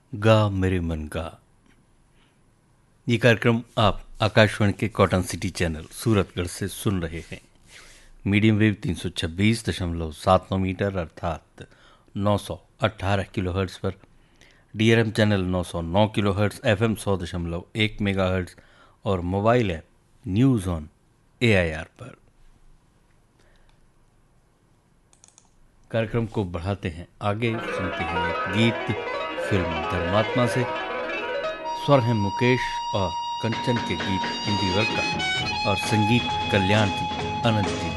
गा मेरे मन का। ये कार्यक्रम आप आकाशवाणी के कॉटन सिटी चैनल सूरतगढ़ से सुन रहे हैं। मीडियम वेव 326.79 मीटर अर्थात 918 किलोहर्ट्ज पर, DRM channel 909 kilohertz, FM 100.1 megahertz और mobile app news on AIR पर। कार्यक्रम को बढ़ाते हैं आगे, सुनते हैं एक गीत फिल्म धर्मात्मा से। स्वर हैं मुकेश और कंचन के गीत इंदिवर का और संगीत कल्याण जी, अनंत जी।